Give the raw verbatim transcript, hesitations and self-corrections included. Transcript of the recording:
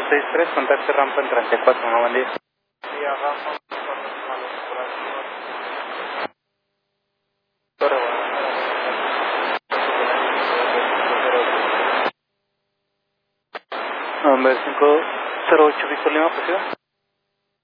seis tres, contacto rampa en treinta y cuatro, no, buen día. Sí, rampa, Torre, bueno. Nombre cinco cero ocho, Víctor Lima, posible.